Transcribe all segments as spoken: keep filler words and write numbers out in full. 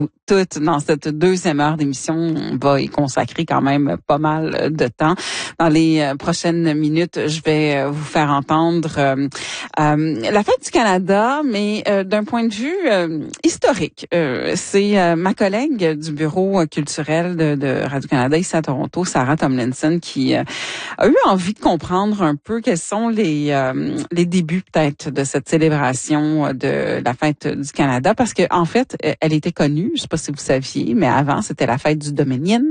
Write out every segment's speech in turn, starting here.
Toute dans cette deuxième heure d'émission, on va y consacrer quand même pas mal de temps. Dans les prochaines minutes, je vais vous faire entendre euh, euh, la fête du Canada, mais euh, d'un point de vue euh, historique. Euh, c'est euh, ma collègue du bureau culturel de, de Radio-Canada ici à Toronto, Sarah Tomlinson, qui euh, a eu envie de comprendre un peu quels sont les euh, les débuts peut-être de cette célébration de la fête du Canada, parce que en fait, elle était connue. Je sais pas si vous saviez, mais avant, c'était la fête du Dominion.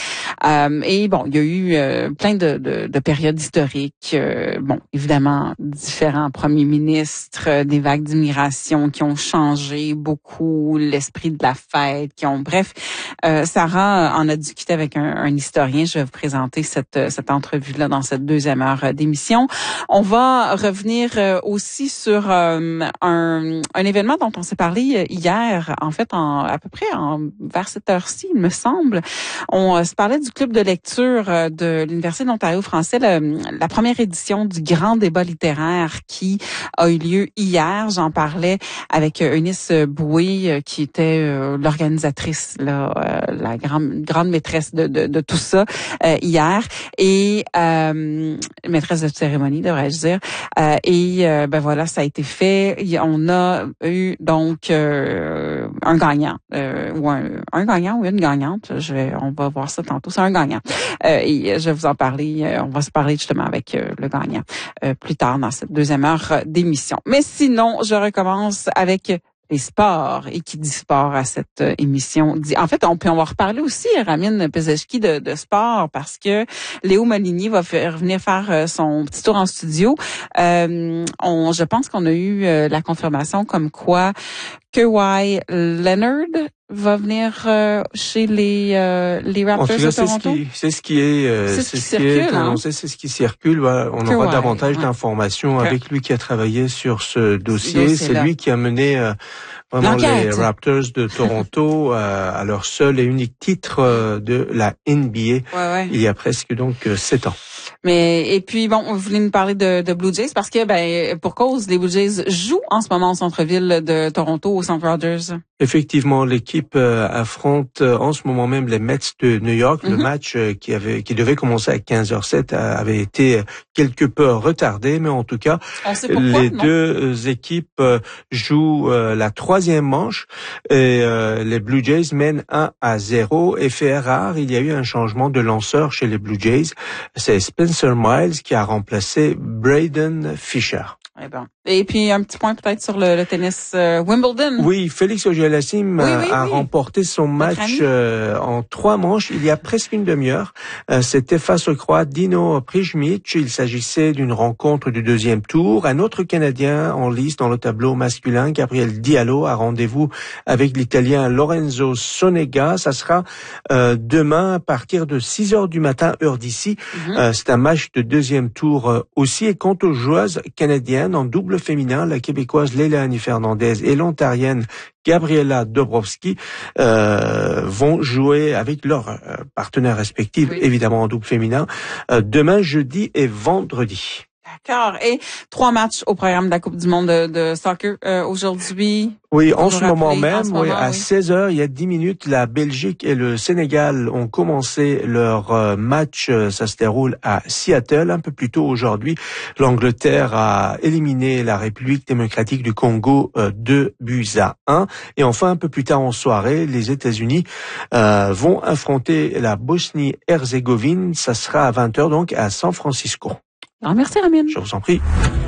Euh, et bon, il y a eu euh, plein de, de, de périodes historiques. Euh, bon, évidemment, différents premiers ministres, euh, des vagues d'immigration qui ont changé beaucoup l'esprit de la fête, qui ont... Bref, euh, Sarah en a discuté avec un, un historien. Je vais vous présenter cette, cette entrevue-là dans cette deuxième heure d'émission. On va revenir euh, aussi sur euh, un, un événement dont on s'est parlé hier, en fait, en, à peu près en, vers cette heure-ci, il me semble. On euh, se parlait du club de lecture euh, de l'Université de l'Ontario français, le, la première édition du grand débat littéraire qui a eu lieu hier. J'en parlais avec euh, Eunice Boué, euh, qui était euh, l'organisatrice, là, euh, la grande, grande maîtresse de, de, de tout ça euh, hier, et euh, maîtresse de cérémonie, devrais-je dire. Euh, et euh, ben voilà, ça a été fait. On a eu donc euh, un gagnant. Euh, ou un, un gagnant ou une gagnante, je vais, on va voir ça tantôt, c'est un gagnant. Euh, et je vais vous en parler, euh, on va se parler justement avec euh, le gagnant euh, plus tard dans cette deuxième heure d'émission. Mais sinon, je recommence avec les sports, et qui dit sport à cette euh, émission. Dit, en fait, on peut on va reparler aussi, Ramin Pezeshki, de, de sport, parce que Léo Molinier va faire, venir faire euh, son petit tour en studio. Euh, on, je pense qu'on a eu euh, la confirmation comme quoi Kawhi Leonard va venir euh, chez les euh, les Raptors de Toronto. C'est ce qui est euh, c'est ce qui circule, annoncé, c'est ce qui circule. Voilà, on Kawhi, aura davantage ouais. d'informations Okay. avec lui qui a travaillé sur ce dossier. C'est lui qui a mené euh, vraiment L'enquête. les Raptors de Toronto euh, à leur seul et unique titre euh, de la N B A ouais, ouais. il y a presque donc euh, sept ans. Mais et puis bon, vous voulez nous parler de, de Blue Jays parce que ben pour cause les Blue Jays jouent en ce moment au centre-ville de Toronto, au Centre Rogers. Effectivement, l'équipe euh, affronte euh, en ce moment même les Mets de New York. Mm-hmm. Le match euh, qui avait qui devait commencer à quinze heures zéro sept euh, avait été quelque peu retardé, mais en tout cas, pourquoi, les non? deux équipes euh, jouent euh, la troisième manche et euh, les Blue Jays mènent un à zéro. Et fait rare, il y a eu un changement de lanceur chez les Blue Jays. C'est Spencer Miles qui a remplacé Braden Fisher. Eh ben. Et puis un petit point peut-être sur le, le tennis euh, Wimbledon. Oui, Félix Auger-Aliassime oui, oui, a oui. remporté son match euh, en trois manches il y a presque une demi-heure. Euh, c'était face au Croate Dino Prijmic. Il s'agissait d'une rencontre du deuxième tour. Un autre Canadien en lice dans le tableau masculin, Gabriel Diallo, a rendez-vous avec l'Italien Lorenzo Sonega. Ça sera euh, demain à partir de six heures du matin, heure d'ici. Mm-hmm. Euh, c'est un match de deuxième tour euh, aussi. Et quant aux joueuses canadiennes, en double féminin, la Québécoise Leilani Fernandez et l'Ontarienne Gabriela Dobrowski euh, vont jouer avec leurs euh, partenaires respectifs, oui. évidemment en double féminin, euh, demain, jeudi et vendredi. D'accord. Et trois matchs au programme de la Coupe du monde de, de soccer euh, aujourd'hui. Oui, en ce moment même, ce moment, oui, à oui. seize heures, il y a dix minutes, la Belgique et le Sénégal ont commencé leur euh, match. Ça se déroule à Seattle. Un peu plus tôt aujourd'hui, l'Angleterre a éliminé la République démocratique du Congo euh, deux buts à un. Et enfin, un peu plus tard en soirée, les États-Unis euh, vont affronter la Bosnie-Herzégovine. Ça sera à vingt heures donc à San Francisco. Alors, merci Ramin. Je vous en prie.